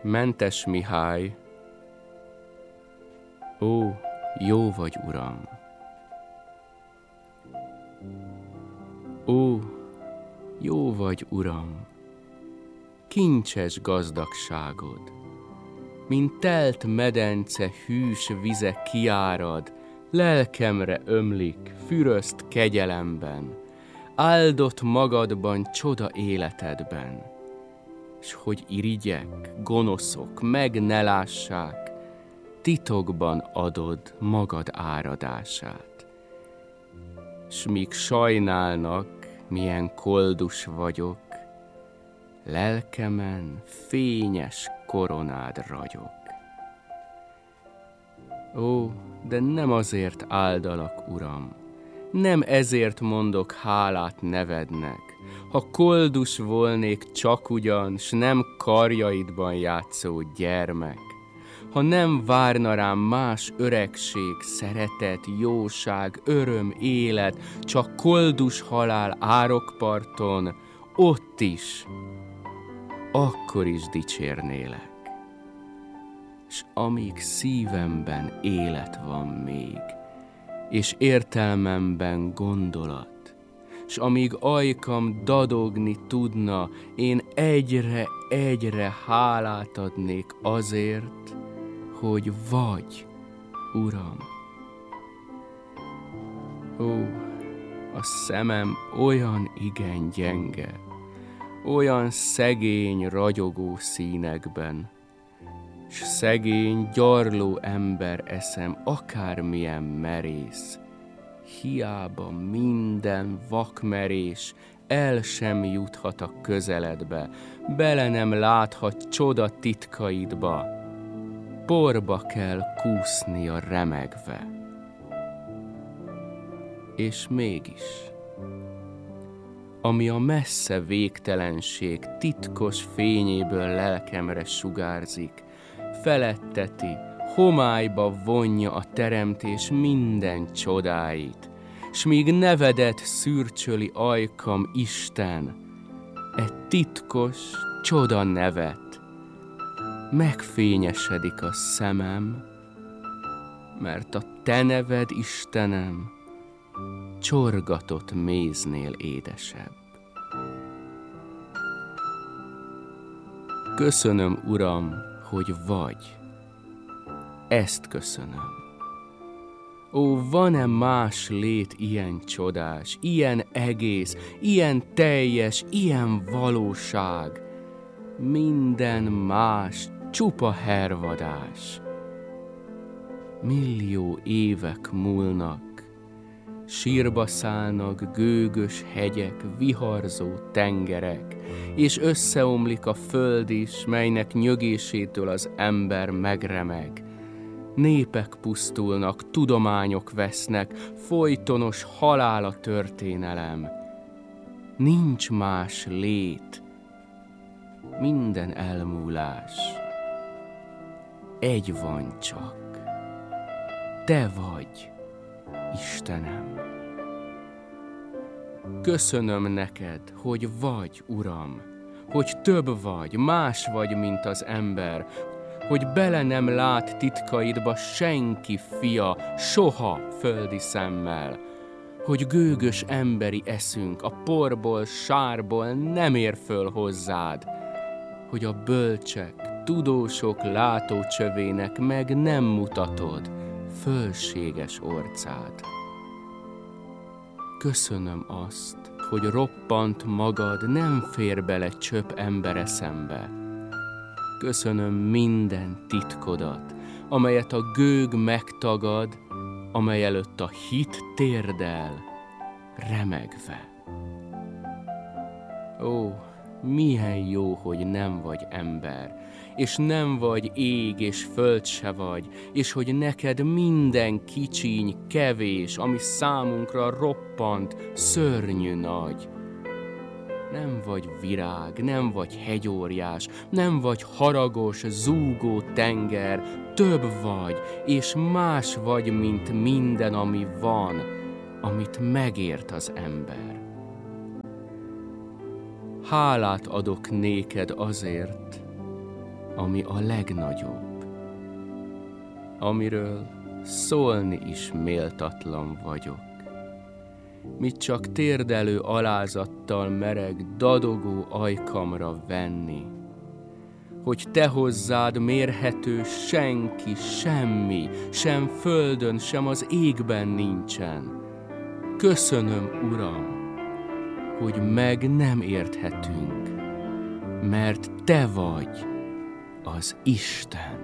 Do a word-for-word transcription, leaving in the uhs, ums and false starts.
Mentes Mihály. Ó, jó vagy, Uram! Ó, jó vagy, Uram! Kincses gazdagságod, mint telt medence hűs vize kiárad, lelkemre ömlik, füröszt kegyelemben, áldott magadban, csoda életedben, s hogy irigyek, gonoszok meg ne lássák, titokban adod magad áradását. S míg sajnálnak, milyen koldus vagyok, lelkemen fényes koronád ragyog. Ó, de nem azért áldalak, Uram, nem ezért mondok hálát nevednek, ha koldus volnék csak ugyan, s nem karjaidban játszó gyermek, ha nem várna rám más öregség, szeretet, jóság, öröm, élet, csak koldus halál árokparton, ott is, akkor is dicsérnélek. S amíg szívemben élet van még, és értelmemben gondolat, s amíg ajkam dadogni tudna, én egyre-egyre hálát adnék azért, hogy vagy, Uram. Ó, a szemem olyan igen gyenge, olyan szegény, ragyogó színekben, s szegény, gyarló ember eszem akármilyen merész, hiába minden vakmerés el sem juthat a közeledbe, bele nem láthat csoda titkaidba, porba kell kúsznia remegve. És mégis, ami a messze végtelenség titkos fényéből lelkemre sugárzik, feletteti, homályba vonja a teremtés minden csodáit, s míg nevedet szürcsöli ajkam, Isten, e titkos csoda nevet, megfényesedik a szemem, mert a te neved, Istenem, csorgatott méznél édesebb. Köszönöm, Uram, hogy vagy. Ezt köszönöm. Ó, van-e más lét ilyen csodás, ilyen egész, ilyen teljes, ilyen valóság? Minden más csupa hervadás. Millió évek múlnak, sírba szállnak gőgös hegyek, viharzó tengerek, és összeomlik a föld is, melynek nyögésétől az ember megremeg. Népek pusztulnak, tudományok vesznek, folytonos halál a történelem. Nincs más lét, minden elmúlás. Egy van csak, te vagy, Istenem. Köszönöm neked, hogy vagy, Uram, hogy több vagy, más vagy, mint az ember, hogy bele nem lát titkaidba senki fia, soha földi szemmel, hogy gőgös emberi eszünk a porból, sárból nem ér föl hozzád, hogy a bölcsek, tudósok látócsövének meg nem mutatod fölséges orcád. Köszönöm azt, hogy roppant magad nem fér bele csöpp ember eszembe. Köszönöm minden titkodat, amelyet a gőg megtagad, amely előtt a hit térdel, remegve. Ó, milyen jó, hogy nem vagy ember, és nem vagy ég és föld se vagy, és hogy neked minden kicsiny, kevés, ami számunkra roppant, szörnyű nagy. Nem vagy virág, nem vagy hegyóriás, nem vagy haragos, zúgó tenger, több vagy, és más vagy, mint minden, ami van, amit megért az ember. Hálát adok néked azért, ami a legnagyobb, amiről szólni is méltatlan vagyok. Mit csak térdelő alázattal mereg dadogó ajkamra venni, hogy te hozzád mérhető senki, semmi, sem földön, sem az égben nincsen. Köszönöm, Uram, hogy meg nem érthetünk, mert te vagy az Isten.